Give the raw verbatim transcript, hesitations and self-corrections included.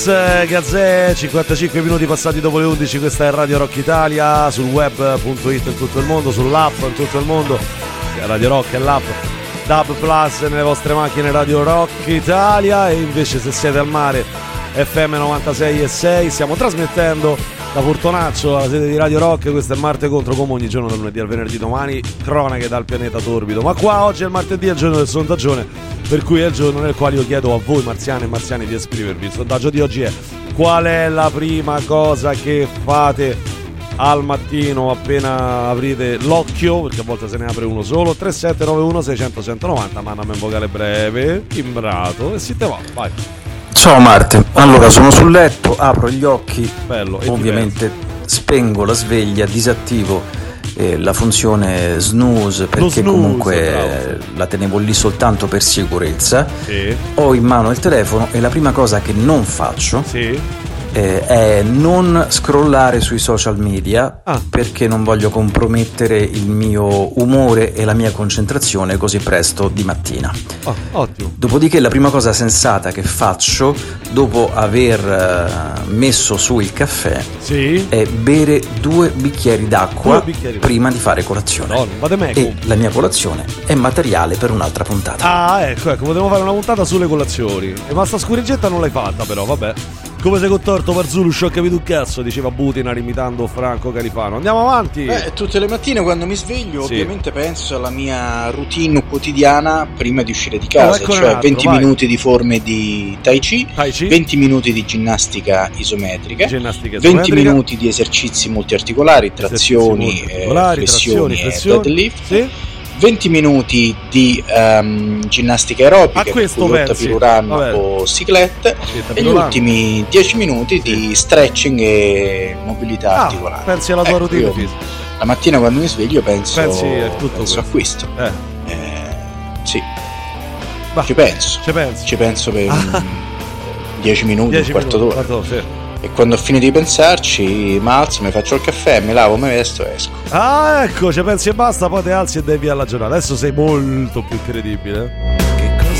Gazzè, cinquantacinque minuti passati dopo le undici, questa è Radio Rock Italia, sul web punto it in tutto il mondo, sull'app in tutto il mondo, Radio Rock è l'app, D A B Plus nelle vostre macchine, Radio Rock Italia, e invece se siete al mare F M novantasei virgola sei, stiamo trasmettendo da Portonaccio, alla sede di Radio Rock. Questo è Marte contro, come ogni giorno dal lunedì al venerdì, domani cronache dal pianeta torbido, ma qua oggi è il martedì, è il giorno del sondaggio, per cui è il giorno nel quale io chiedo a voi marziane e marziani di esprimervi. Il sondaggio di oggi è: qual è la prima cosa che fate al mattino appena aprite l'occhio, perché a volte se ne apre uno solo? Tre sette nove uno sei zero zero uno zero, mandami un vocale breve, timbrato, e si te va, vai. Ciao Marte, allora sono sul letto, apro gli occhi, bello, ovviamente spengo la sveglia, disattivo eh, la funzione snooze, perché snooze, comunque bravo, la tenevo lì soltanto per sicurezza. Sì. Ho in mano il telefono e la prima cosa che non faccio sì. eh, è non scrollare sui social media, ah. perché non voglio compromettere il mio umore e la mia concentrazione così presto di mattina. Oh, ottimo. Dopodiché la prima cosa sensata che faccio dopo aver uh, messo su il caffè sì. è bere due bicchieri d'acqua due bicchieri prima di fare colazione. No, vade me, e la mia colazione è materiale per un'altra puntata. Ah, ecco, ecco, potevo fare una puntata sulle colazioni. E ma sta scorriggetta non l'hai fatta, però, vabbè. Come sei contorto, Marzullo, ci ho capito un cazzo, diceva Butina imitando Franco Califano. Andiamo avanti. Beh, tutte le mattine quando mi sveglio, sì. ovviamente penso alla mia routine quotidiana prima di uscire di casa, oh, ecco cioè altro, venti vai. minuti di forme di Tai Chi, tai chi, venti minuti di ginnastica isometrica, ginnastica isometrica, venti minuti di esercizi multiarticolari, trazioni, multiarticolari eh, flessioni, flessioni, e deadlift. Sì. venti minuti di um, ginnastica aerobica, a questo per lotta piruran o cyclette, e gli ultimi dieci minuti sì. di stretching e mobilità ah, articolare. Pensi alla tua ecco, routine io, fisica? La mattina quando mi sveglio penso, pensi a, tutto penso a questo. Eh. Eh, sì. Bah, ci penso. Ci penso. Ci penso per dieci minuti, un quarto minuti, d'ora. quarto, sì. E quando ho finito di pensarci mi alzo, mi faccio il caffè, mi lavo, mi vesto e esco. Ah, ecco, ci pensi e basta, poi ti alzi e devi alla giornata. Adesso sei molto più credibile.